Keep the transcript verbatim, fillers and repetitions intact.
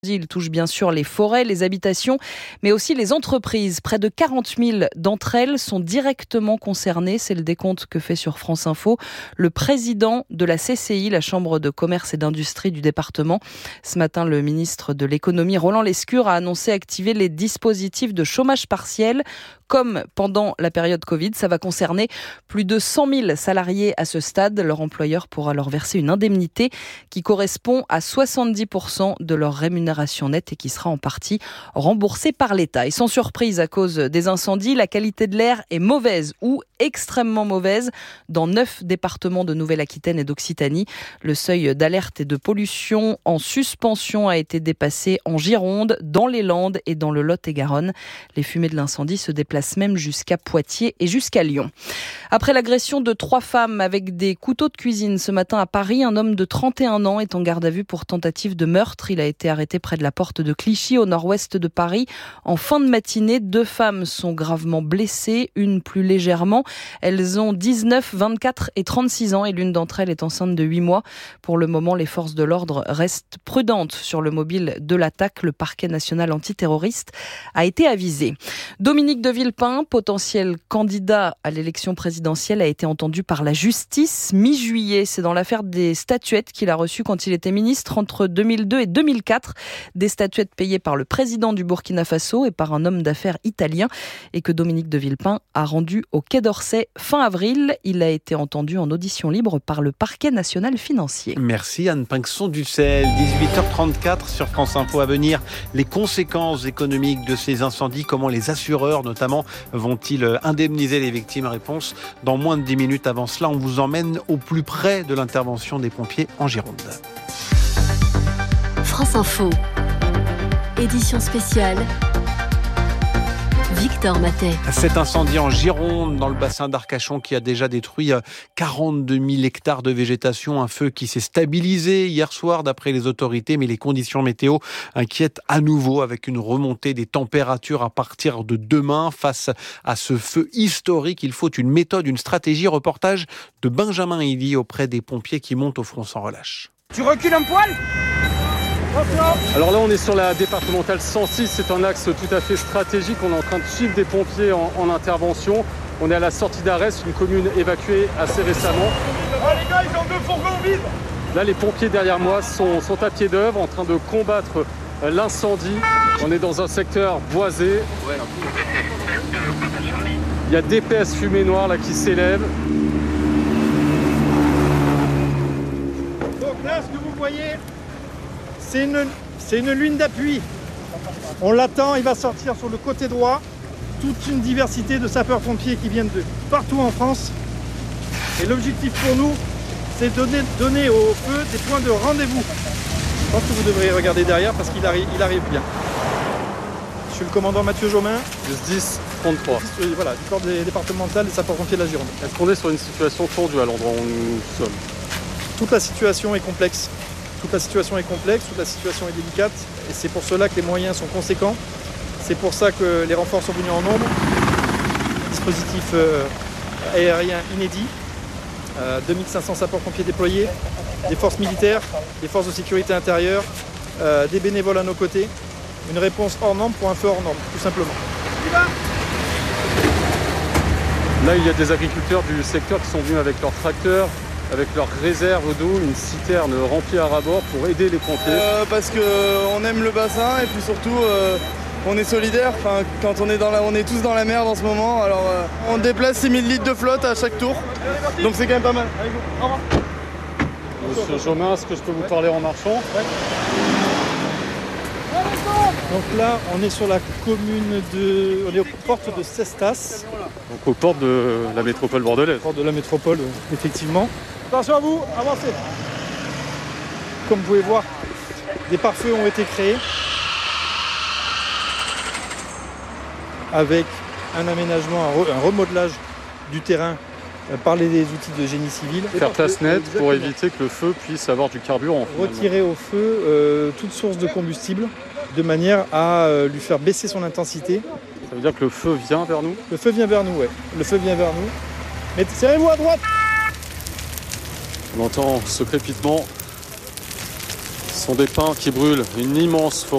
Il touche bien sûr les forêts, les habitations, mais aussi les entreprises. Près de quarante mille d'entre elles sont directement concernées. C'est le décompte que fait sur France Info le président de la C C I, la Chambre de commerce et d'industrie du département. Ce matin, le ministre de l'économie, Roland Lescure, a annoncé activer les dispositifs de chômage partiel. Comme pendant la période Covid, ça va concerner plus de cent mille salariés à ce stade. Leur employeur pourra leur verser une indemnité qui correspond à soixante-dix pour cent de leur rémunération nette et qui sera en partie remboursée par l'État. Et sans surprise, à cause des incendies, la qualité de l'air est mauvaise ou extrêmement mauvaise dans neuf départements de Nouvelle-Aquitaine et d'Occitanie. Le seuil d'alerte et de pollution en suspension a été dépassé en Gironde, dans les Landes et dans le Lot-et-Garonne. Les fumées de l'incendie se déplacent même jusqu'à Poitiers et jusqu'à Lyon. Après l'agression de trois femmes avec des couteaux de cuisine ce matin à Paris, un homme de trente et un ans est en garde à vue pour tentative de meurtre. Il a été arrêté près de la porte de Clichy, au nord-ouest de Paris. En fin de matinée, deux femmes sont gravement blessées, une plus légèrement. Elles ont dix-neuf, vingt-quatre et trente-six ans et l'une d'entre elles est enceinte de huit mois. Pour le moment, les forces de l'ordre restent prudentes sur le mobile de l'attaque. Le parquet national antiterroriste a été avisé. Dominique de Villepin, potentiel candidat à l'élection présidentielle, a été entendu par la justice mi-juillet. C'est dans l'affaire des statuettes qu'il a reçues quand il était ministre entre deux mille deux et deux mille quatre. Des statuettes payées par le président du Burkina Faso et par un homme d'affaires italien et que Dominique de Villepin a rendu au Quai d'Orsay fin avril. Il a été entendu en audition libre par le parquet national financier. Merci Anne Pinxon-Dussel. dix-huit heures trente-quatre sur France Info. À venir, les conséquences économiques de ces incendies, comment les assureurs notamment vont-ils indemniser les victimes? Réponse dans moins de dix minutes. Avant cela, on vous emmène au plus près de l'intervention des pompiers en Gironde. France Info, édition spéciale, Victor Matet. Cet incendie en Gironde, dans le bassin d'Arcachon, qui a déjà détruit quarante-deux mille hectares de végétation. Un feu qui s'est stabilisé hier soir d'après les autorités, mais les conditions météo inquiètent à nouveau avec une remontée des températures à partir de demain. Face à ce feu historique, il faut une méthode, une stratégie. Reportage de Benjamin Hilly auprès des pompiers qui montent au front sans relâche. Tu recules un poil ? Alors là, on est sur la départementale cent six. C'est un axe tout à fait stratégique. On est en train de suivre des pompiers en, en intervention. On est à la sortie d'Arès, une commune évacuée assez récemment. Oh les gars, ils ont deux fourgons vides. Là, les pompiers derrière moi sont, sont à pied d'œuvre en train de combattre l'incendie. On est dans un secteur boisé. Il y a d'épaisses fumées noires là qui s'élèvent. Donc là, ce que vous voyez, c'est une, c'est une lune d'appui. On l'attend, il va sortir sur le côté droit. Toute une diversité de sapeurs-pompiers qui viennent de partout en France. Et l'objectif pour nous, c'est de donner, donner au feu des points de rendez-vous. Je pense que vous devriez regarder derrière parce qu'il arrive, il arrive bien. Je suis le commandant Mathieu Jomain. Le S dix trente-trois. Voilà, du corps départemental des sapeurs-pompiers de la Gironde. Est-ce qu'on est sur une situation tendue à l'endroit où nous sommes? Toute la situation est complexe. Toute la situation est complexe, toute la situation est délicate. Et c'est pour cela que les moyens sont conséquents. C'est pour ça que les renforts sont venus en nombre. Dispositif euh, aérien inédit. Euh, deux mille cinq cents sapeurs-pompiers déployés. Des forces militaires, des forces de sécurité intérieure, euh, des bénévoles à nos côtés. Une réponse hors norme pour un feu hors norme, tout simplement. Là, il y a des agriculteurs du secteur qui sont venus avec leurs tracteurs, avec leurs réserves d'eau, une citerne remplie à ras-bord pour aider les pompiers. Euh, parce qu'on aime le bassin et puis surtout euh, on est solidaires. Enfin, quand on est, dans la, on est tous dans la merde en ce moment, alors euh, on déplace six mille litres de flotte à chaque tour, donc c'est quand même pas mal. Allez, au revoir. Monsieur Jomain, est-ce que je peux vous parler en marchant? Ouais. Donc là, on est sur la commune de... On est aux portes de Cestas. Donc aux portes de la métropole bordelaise. Aux portes de la métropole, effectivement. Attention à vous, avancez. Comme vous pouvez voir, des pare-feux ont été créés avec un aménagement, un remodelage du terrain par les outils de génie civil. Faire place nette pour éviter que le feu puisse avoir du carburant. Retirer au feu euh, toute source de combustible de manière à euh, lui faire baisser son intensité. Ça veut dire que le feu vient vers nous? Le feu vient vers nous, ouais. Le feu vient vers nous. Mais serrez-vous à droite. On entend ce crépitement. Ce Ce sont des pins qui brûlent, une immense forêt.